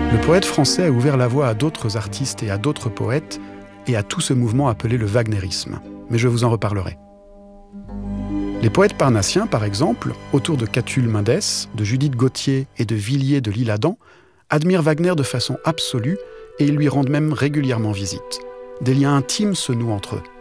Le poète français a ouvert la voie à d'autres artistes et à d'autres poètes, et à tout ce mouvement appelé le wagnérisme. Mais je vous en reparlerai. Les poètes parnassiens, par exemple, autour de Catulle Mendès, de Judith Gautier et de Villiers de l'Isle-Adam, admirent Wagner de façon absolue et ils lui rendent même régulièrement visite. Des liens intimes se nouent entre eux.